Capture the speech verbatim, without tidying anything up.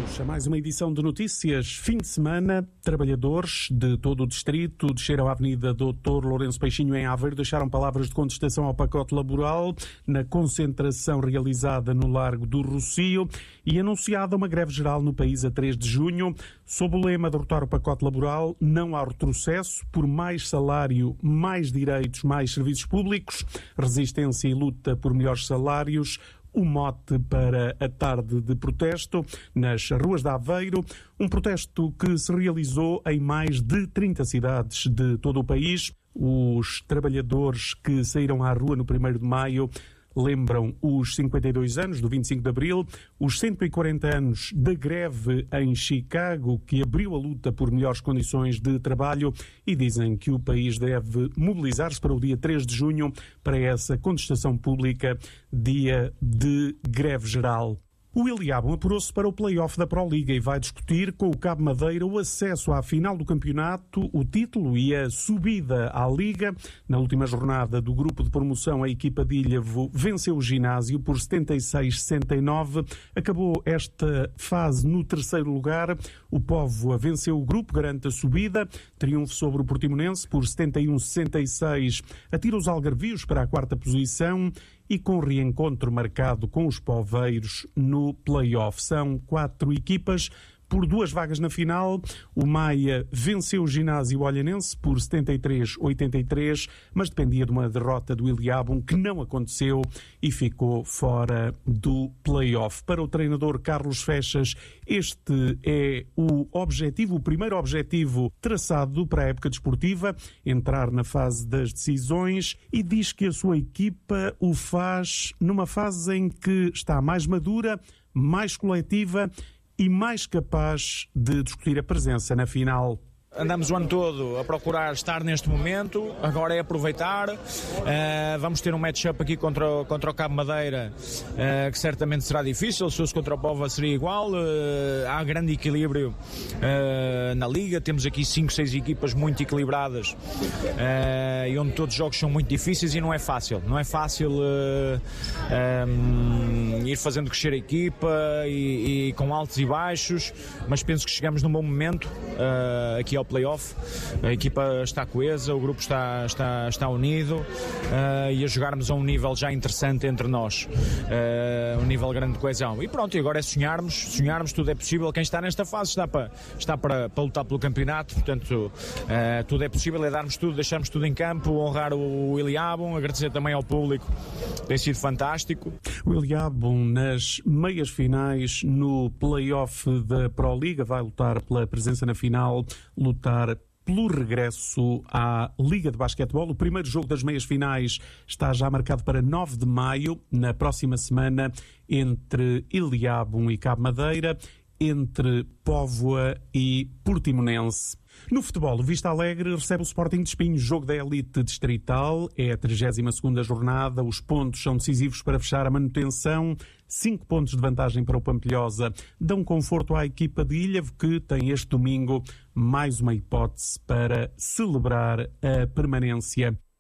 Vamos a mais uma edição de notícias. Fim de semana, trabalhadores de todo o distrito desceram a Avenida doutor Lourenço Peixinho em Aveiro, deixaram palavras de contestação ao pacote laboral na concentração realizada no Largo do Rocio e anunciada uma greve geral no país a três de junho. Sob o lema de derrotar o pacote laboral, não há retrocesso, por mais salário, mais direitos, mais serviços públicos, resistência e luta por melhores salários. O mote para a tarde de protesto nas ruas de Aveiro, um protesto que se realizou em mais de trinta cidades de todo o país. Os trabalhadores que saíram à rua no primeiro de maio lembram os cinquenta e dois anos do vinte e cinco de abril, os cento e quarenta anos da greve em Chicago, que abriu a luta por melhores condições de trabalho, e dizem que o país deve mobilizar-se para o dia três de junho para essa contestação pública, dia de greve geral. O Iliabum apurou-se para o play-off da Proliga e vai discutir com o Cabo Madeira o acesso à final do campeonato, o título e a subida à Liga. Na última jornada do grupo de promoção, a equipa de Ilhavo venceu o Ginásio por setenta e seis a sessenta e nove. Acabou esta fase no terceiro lugar. O Póvoa venceu o grupo, garante a subida. Triunfo sobre o Portimonense por setenta e um a sessenta e seis. Atira os algarvios para a quarta posição. E com reencontro marcado com os poveiros no play-off. São quatro equipas por duas vagas na final. O Maia venceu o Ginásio Olhanense por setenta e três a oitenta e três, mas dependia de uma derrota do Iliabum que não aconteceu e ficou fora do play-off. Para o treinador Carlos Fechas, este é o objetivo, o primeiro objetivo traçado para a época desportiva, entrar na fase das decisões, e diz que a sua equipa o faz numa fase em que está mais madura, mais coletiva e mais capaz de discutir a presença na final. Andamos o ano todo a procurar estar neste momento, agora é aproveitar. Uh, vamos ter um match-up aqui contra o, contra o Cabo Madeira, uh, que certamente será difícil. Se fosse contra o Póvoa seria igual. Uh, há grande equilíbrio uh, na Liga, temos aqui cinco, seis equipas muito equilibradas, uh, e onde todos os jogos são muito difíceis e não é fácil. Não é fácil uh, um, ir fazendo crescer a equipa e, e com altos e baixos, mas penso que chegamos num bom momento uh, aqui ao play-off. A equipa está coesa, o grupo está, está, está unido uh, e a jogarmos a um nível já interessante entre nós, uh, um nível grande de coesão. E pronto, e agora é sonharmos, sonharmos, tudo é possível. Quem está nesta fase está para, está para, para lutar pelo campeonato, portanto uh, tudo é possível, é darmos tudo, deixarmos tudo em campo, honrar o Iliabum, agradecer também ao público, tem sido fantástico. O Iliabum nas meias finais no play-off da Proliga vai lutar pela presença na final, lutar pelo regresso à Liga de Basquetebol. O primeiro jogo das meias finais está já marcado para nove de maio, na próxima semana, entre Iliabum e Cabo Madeira, entre Póvoa e Portimonense. No futebol, o Vista Alegre recebe o Sporting de Espinho, jogo da elite distrital. É a trigésima segunda jornada, os pontos são decisivos para fechar a manutenção. Cinco pontos de vantagem para o Pampilhosa dão conforto à equipa de Ilhavo, que tem este domingo mais uma hipótese para celebrar a permanência.